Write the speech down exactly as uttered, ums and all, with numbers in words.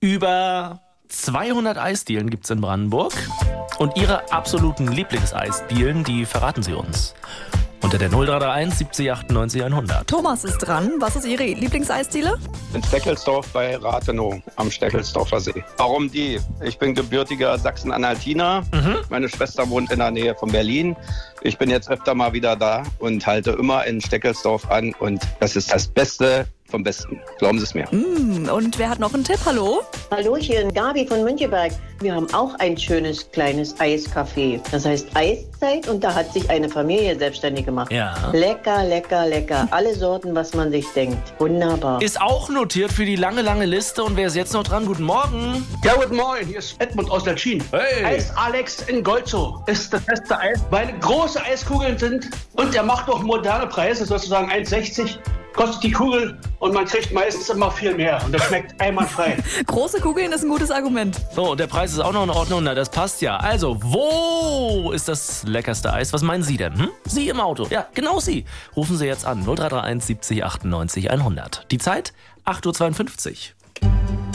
Über zweihundert Eisdielen gibt es in Brandenburg. Und Ihre absoluten Lieblingseisdielen, die verraten Sie uns. Unter der null drei drei eins siebzig achtundneunzig hundert. Thomas ist dran. Was ist Ihre Lieblingseisdiele? In Steckelsdorf bei Rathenow am Steckelsdorfer See. Warum die? Ich bin gebürtiger Sachsen-Anhaltiner. Mhm. Meine Schwester wohnt in der Nähe von Berlin. Ich bin jetzt öfter mal wieder da und halte immer in Steckelsdorf an. Und das ist das Beste vom Besten. Glauben Sie es mir. Mm, und wer hat noch einen Tipp? Hallo? Hallo, hier in Gabi von Müncheberg. Wir haben auch ein schönes kleines Eiscafé. Das heißt Eiszeit und da hat sich eine Familie selbstständig gemacht. Ja. Lecker, lecker, lecker. Alle Sorten, was man sich denkt. Wunderbar. Ist auch notiert für die lange, lange Liste. Und wer ist jetzt noch dran? Guten Morgen. Ja, guten Morgen. Hier ist Edmund aus Lalschin. Hey. Eis Alex in Golzow ist das beste Eis, weil große Eiskugeln sind und er macht auch moderne Preise, sozusagen eins sechzig. Kostet die Kugel und man kriegt meistens immer viel mehr und das schmeckt einwandfrei. Große Kugeln ist ein gutes Argument. So, und der Preis ist auch noch in Ordnung. Na, das passt ja. Also, wo ist das leckerste Eis? Was meinen Sie denn? Hm? Sie im Auto. Ja, genau Sie. Rufen Sie jetzt an. null drei drei eins siebzig achtundneunzig hundert. Die Zeit? acht Uhr zweiundfünfzig.